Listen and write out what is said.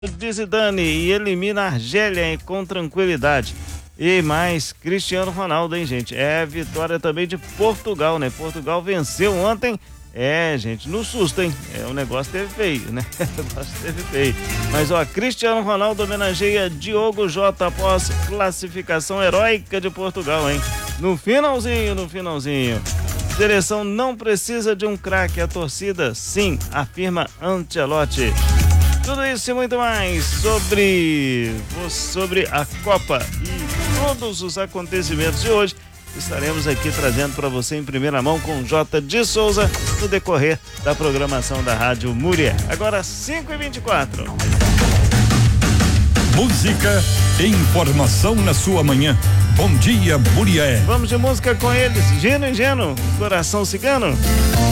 de Zidane e elimina a Argélia com tranquilidade. E mais Cristiano Ronaldo, hein, gente? É vitória também de Portugal, né? Portugal venceu ontem. Gente, no susto, hein? O negócio teve feio, né? O negócio teve feio. Mas, Cristiano Ronaldo homenageia Diogo Jota após classificação heróica de Portugal, hein? No finalzinho. Seleção não precisa de um craque, a torcida sim, afirma Ancelotti. Tudo isso e muito mais sobre a Copa e todos os acontecimentos de hoje. Estaremos aqui trazendo para você em primeira mão com J. de Souza no decorrer da programação da Rádio Muriel. Agora 5h24. Música e informação na sua manhã. Bom dia, Muriel. Vamos de música com eles. Gino e Geno, Coração Cigano.